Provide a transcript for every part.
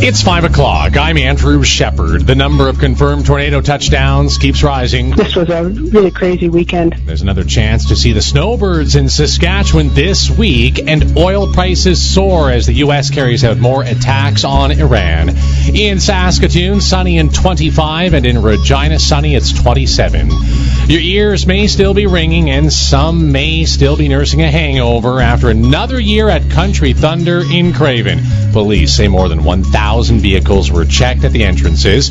It's 5 o'clock. I'm Andrew Shepard. The number of confirmed tornado touchdowns keeps rising. This was a really crazy weekend. There's another chance to see the snowbirds in Saskatchewan this week, and oil prices soar as the U.S. carries out more attacks on Iran. In Saskatoon, sunny and 25, and in Regina, sunny, it's 27. Your ears may still be ringing, and some may still be nursing a hangover after another year at Country Thunder in Craven. Police say more than 1,000 vehicles were checked at the entrances.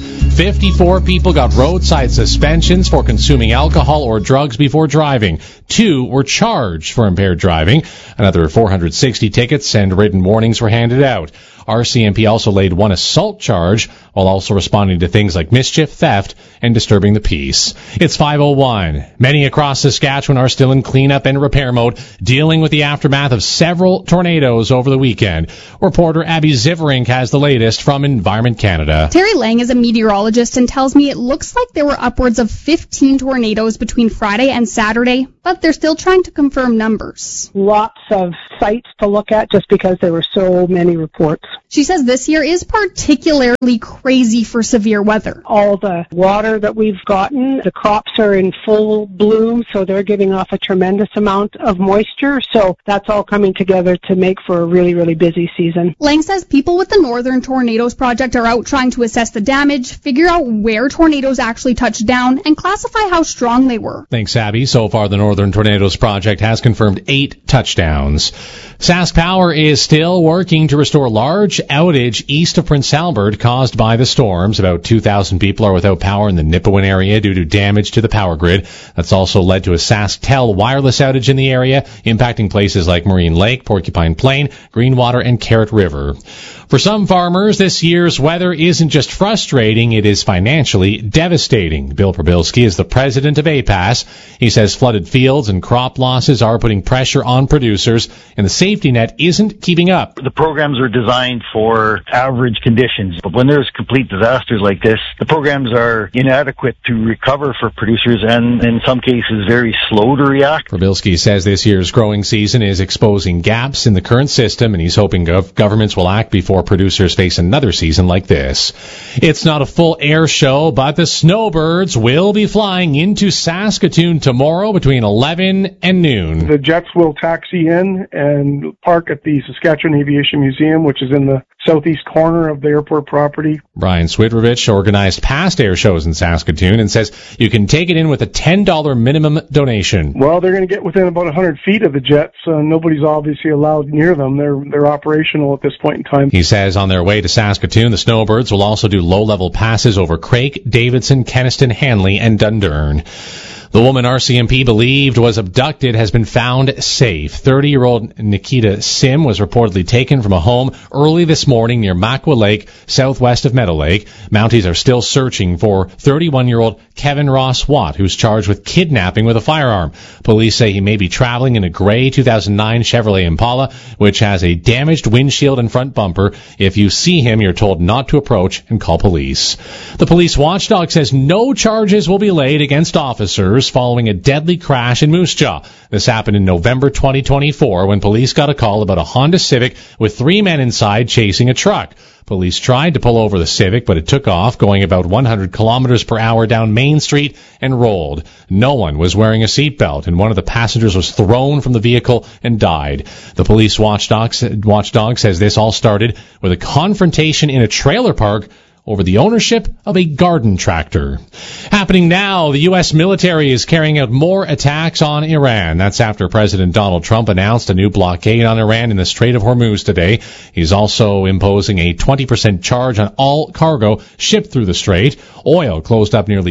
54 people got roadside suspensions for consuming alcohol or drugs before driving. 2 were charged for impaired driving. Another 460 tickets and written warnings were handed out. RCMP also laid 1 assault charge while also responding to things like mischief, theft, and disturbing the peace. It's 5:01. Many across Saskatchewan are still in cleanup and repair mode, dealing with the aftermath of several tornadoes over the weekend. Reporter Abby Ziverink has the latest from Environment Canada. Terry Lang is a meteorologist and tells me it looks like there were upwards of 15 tornadoes between Friday and Saturday, but they're still trying to confirm numbers. Lots of sites to look at just because there were so many reports. She says this year is particularly crazy for severe weather. All the water that we've gotten, the crops are in full bloom, so they're giving off a tremendous amount of moisture. So that's all coming together to make for a really, really busy season. Lang says people with the Northern Tornadoes Project are out trying to assess the damage, figure out where tornadoes actually touched down, and classify how strong they were. Thanks, Abby. So far, the Northern Tornadoes Project has confirmed 8 touchdowns. Sask Power is still working to restore large outage east of Prince Albert caused by the storms. About 2,000 people are without power in the Nipawin area due to damage to the power grid. That's also led to a SaskTel wireless outage in the area, impacting places like Marine Lake, Porcupine Plain, Greenwater, and Carrot River. For some farmers, this year's weather isn't just frustrating, it is financially devastating. Bill Probilski is the president of APAS. He says flooded fields and crop losses are putting pressure on producers, and the safety net isn't keeping up. The programs are designed for average conditions, but when there's complete disasters like this, the programs are inadequate to recover for producers and in some cases very slow to react. Probilski says this year's growing season is exposing gaps in the current system, and he's hoping governments will act before producers face another season like this. It's not a full air show, but the snowbirds will be flying into Saskatoon tomorrow between 11 and noon. The jets will taxi in and park at the Saskatchewan Aviation Museum, which is in the southeast corner of the airport property. Brian Swidrovich organized past air shows in Saskatoon and says you can take it in with a $10 minimum donation. Well, they're going to get within about 100 feet of the jets. Nobody's obviously allowed near them. They're operational at this point in time. He says on their way to Saskatoon, the snowbirds will also do low-level passes over Craik, Davidson, Kenaston, Hanley, and Dundurn. The woman RCMP believed was abducted has been found safe. 30-year-old Nikita Sim was reportedly taken from a home early this morning near Makwa Lake, southwest of Meadow Lake. Mounties are still searching for 31-year-old Kevin Ross Watt, who's charged with kidnapping with a firearm. Police say he may be traveling in a gray 2009 Chevrolet Impala, which has a damaged windshield and front bumper. If you see him, you're told not to approach and call police. The police watchdog says no charges will be laid against officers following a deadly crash in Moose Jaw. This happened in November 2024 when police got a call about a Honda Civic with 3 men inside chasing a truck. Police tried to pull over the Civic, but it took off, going about 100 kilometers per hour down Main Street and rolled. No one was wearing a seatbelt, and one of the passengers was thrown from the vehicle and died. The police watchdog says this all started with a confrontation in a trailer park over the ownership of a garden tractor. Happening now, the U.S. military is carrying out more attacks on Iran. That's after President Donald Trump announced a new blockade on Iran in the Strait of Hormuz today. He's also imposing a 20% charge on all cargo shipped through the strait. Oil closed up nearly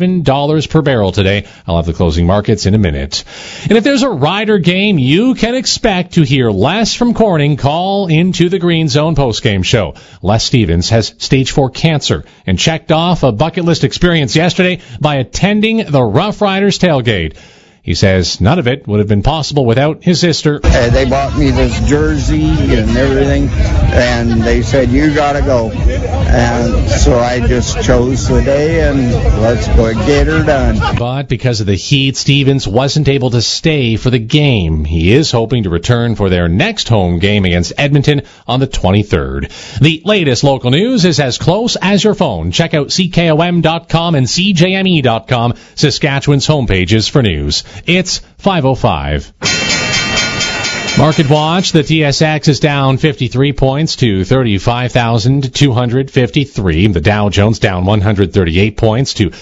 $7 per barrel today. I'll have the closing markets in a minute. And if there's a Rider game you can expect to hear Les from Corning, call into the Green Zone postgame show. Les Stevens has stage 4 cancer and checked off a bucket list experience yesterday by attending the Rough Riders tailgate. He says none of it would have been possible without his sister. They bought me this jersey and everything, and they said, you got to go. And so I just chose the day, and let's go and get her done. But because of the heat, Stevens wasn't able to stay for the game. He is hoping to return for their next home game against Edmonton on the 23rd. The latest local news is as close as your phone. Check out CKOM.com and CJME.com, Saskatchewan's homepages for news. It's 5:05. Market Watch, the TSX is down 53 points to 35,253. The Dow Jones down 138 points to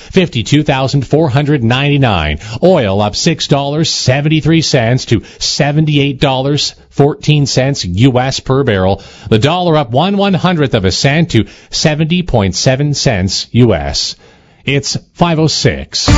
52,499. Oil up $6.73 to $78.14 U.S. per barrel. The dollar up 1/100th of a cent to 70.7 cents U.S. It's 5:06.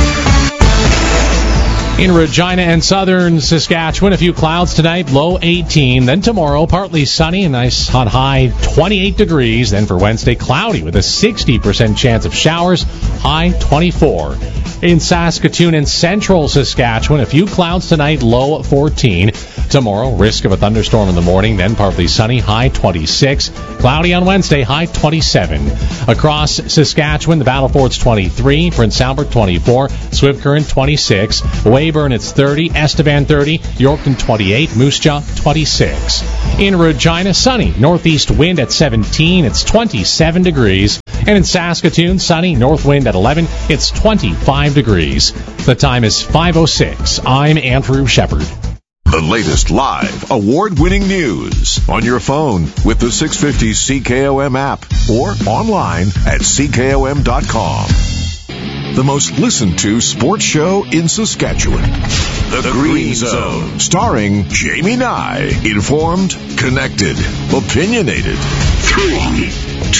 In Regina and southern Saskatchewan, a few clouds tonight, low 18. Then tomorrow, partly sunny, a nice hot high 28 degrees. Then for Wednesday, cloudy with a 60% chance of showers, high 24. In Saskatoon and central Saskatchewan, a few clouds tonight, low 14. Tomorrow, risk of a thunderstorm in the morning, then partly sunny, high 26. Cloudy on Wednesday, high 27. Across Saskatchewan, the Battlefords 23, Prince Albert 24, Swift Current 26, Weyburn it's 30, Estevan 30, Yorkton 28, Moose Jaw 26. In Regina, sunny, northeast wind at 17, it's 27 degrees. And in Saskatoon, sunny, north wind at 11, it's 25 degrees. The time is 5:06. I'm Andrew Shepard. The latest live, award-winning news on your phone with the 650 CKOM app or online at CKOM.com. The most listened to sports show in Saskatchewan. The Green Zone, starring Jamie Nye. Informed, connected, opinionated. 3